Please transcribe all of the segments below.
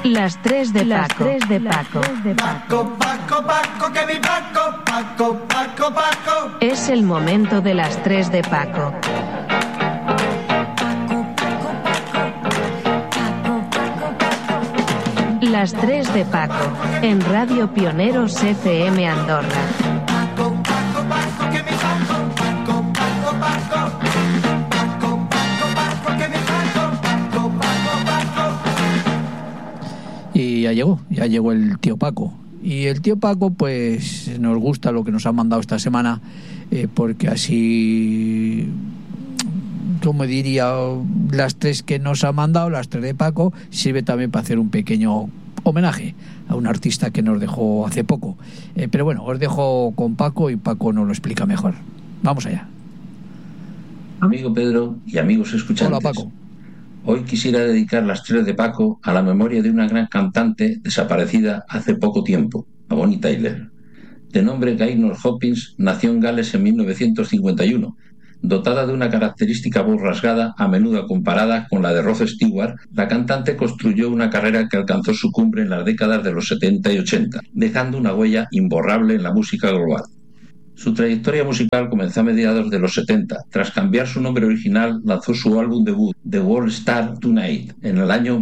Las 3 de Paco. Paco, que mi Paco. Es el momento de las 3 de Paco. Las 3 de Paco, en Radio Pioneros FM Andorra. Y ya llegó el tío Paco. Y el tío Paco, pues nos gusta lo que nos ha mandado esta semana, porque así, como diría, las 3 que nos ha mandado, las 3 de Paco, sirve también para hacer un pequeño homenaje a un artista que nos dejó hace poco. Pero bueno, os dejo con Paco y Paco nos lo explica mejor. Vamos allá. Amigo Pedro y amigos escuchantes. Hola, Paco. Hoy quisiera dedicar las 3 de Paco a la memoria de una gran cantante desaparecida hace poco tiempo, a Bonnie Tyler. De nombre Gaynor Hopkins, nació en Gales en 1951. Dotada de una característica voz rasgada, a menudo comparada con la de Rod Stewart, la cantante construyó una carrera que alcanzó su cumbre en las décadas de los 70 y 80, dejando una huella imborrable en la música global. Su trayectoria musical comenzó a mediados de los 70. Tras cambiar su nombre original, lanzó su álbum debut, The World Star Tonight, en el año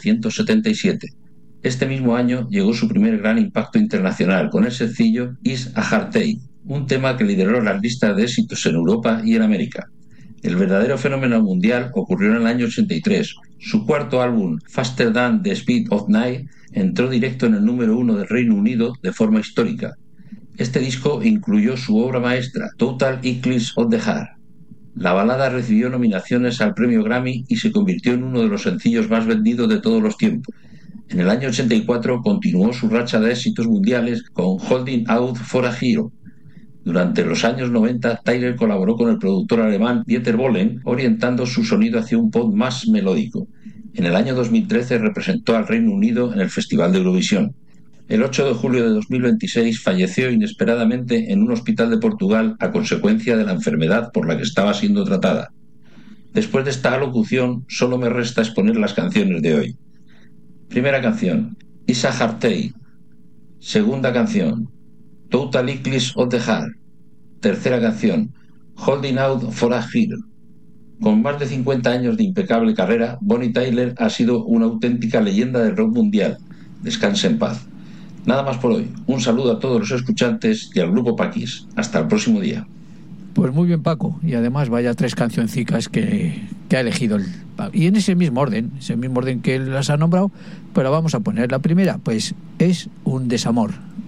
1977. Este mismo año llegó su primer gran impacto internacional con el sencillo It's a Hard Day, un tema que lideró las listas de éxitos en Europa y en América. El verdadero fenómeno mundial ocurrió en el año 83. Su cuarto álbum, Faster Than the Speed of Night, entró directo en el número 1 del Reino Unido de forma histórica. Este disco incluyó su obra maestra, Total Eclipse of the Heart. La balada recibió nominaciones al premio Grammy y se convirtió en uno de los sencillos más vendidos de todos los tiempos. En el año 84 continuó su racha de éxitos mundiales con Holding Out for a Hero. Durante los años 90, Tyler colaboró con el productor alemán Dieter Bohlen, orientando su sonido hacia un pop más melódico. En el año 2013 representó al Reino Unido en el Festival de Eurovisión. El 8 de julio de 2026 falleció inesperadamente en un hospital de Portugal a consecuencia de la enfermedad por la que estaba siendo tratada. Después de esta alocución, solo me resta exponer las canciones de hoy. Primera canción, It's a Hard Day. Segunda canción, Total Eclipse of the Heart. Tercera canción, Holding Out for a Hero. Con más de 50 años de impecable carrera, Bonnie Tyler ha sido una auténtica leyenda del rock mundial. Descanse en paz. Nada más por hoy. Un saludo a todos los escuchantes y al grupo Paquis. Hasta el próximo día. Pues muy bien, Paco. Y además vaya 3 cancioncicas que ha elegido el Paco. Y en ese mismo orden que él las ha nombrado, pero vamos a poner la primera, pues es un desamor.